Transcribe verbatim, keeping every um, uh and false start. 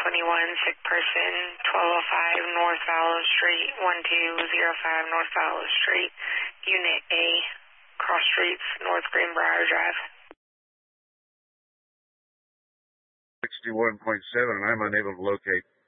twenty-one, sick person, twelve oh five North Fallow Street, one two zero five North Fallow Street, Unit A, Cross Streets, North Greenbrier Drive. sixty-one point seven, and I'm unable to locate